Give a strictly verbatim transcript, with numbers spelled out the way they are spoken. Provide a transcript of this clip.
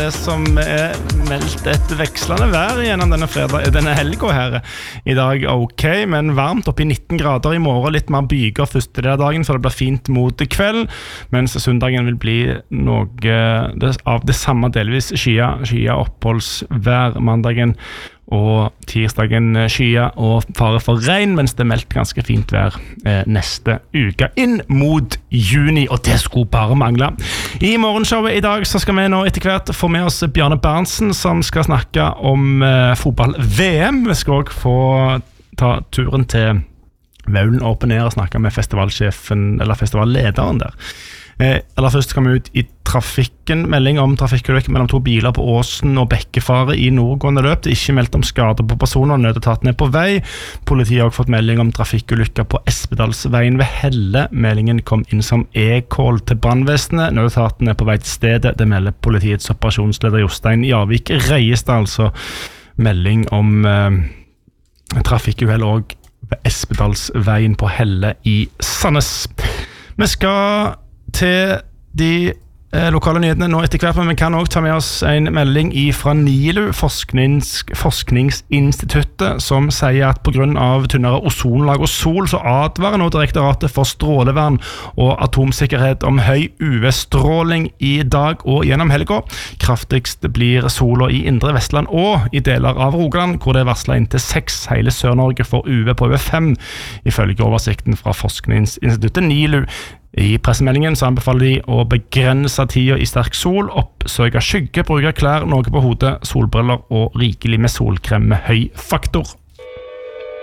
det som er meldt et vekslende vær gjennom denne, fredag, denne helgen her. I dag ok, men varmt opp i nitten grader i morgen, litt mer byger første del av dagen, for det blir fint mot kveld, mens søndagen vil bli noe det, av det samme delvis skya, skya oppholdsvær mandagen, og tirsdagen skya og fare for regn, mens det er meldt ganske fint vær eh, neste uke inn mot juni, og det skulle bare mangle. I morgenshowet i dag så skal vi nå etter hvert få med oss Bjarne Berntsen, som skal snakke om eh, fotball-V M. Vi skal også få ta turen til Vaulen Open Air og snakke med festivalsjefen, eller festivallederen der. Eh, eller først skal vi ut i trafikken, melding om trafikkulykke mellom to biler på Åsen og Bekkefare i nordgående løp. Det er ikke meldt om skader på personer, nødetaten er på vei. Politiet har også fått melding om trafikkulykker på Espedalsveien ved Helle. Meldingen kom inn som e-call til brannvesenet. Nødetaten er på vei til stedet. Det melder politiets operasjonsleder Jostein Jarvik Reiestad, altså melding om eh, trafikkuhell og ved Espedalsveien på Helle i Sandnes. Vi skal til de eh, lokale nyhetene nå etter hvert, men vi kan også ta med oss en melding fra NILU, forsknings, forskningsinstituttet, som sier at på grunn av tynnere ozonlag og sol, så advarer nå Direktoratet for strålevern og atomsikkerhet om høy U V-stråling i dag og gjennom helga. Kraftigst blir sola i Indre Vestland og i deler av Rogaland, hvor det er varslet inntil seks. Hele Sør-Norge for U V på over fem, ifølge oversikten fra forskningsinstituttet NILU. I pressemeldingen så anbefaler de å begrense tida i sterk sol, oppsøke skygge, bruke klær, noe på hodet, solbriller og rikelig med solkrem med høy faktor.